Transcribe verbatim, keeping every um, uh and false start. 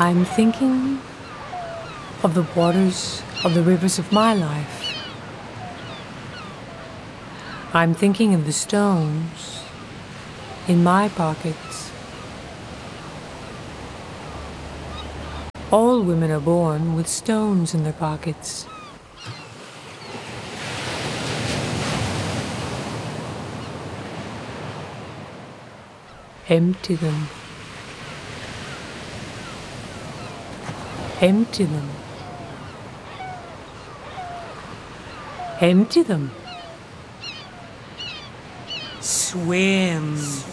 I'm thinking of the waters of the rivers of my life. I'm thinking of the stones in my pockets. All women are born with stones in their pockets. Empty them. Empty them. Empty them. Swim.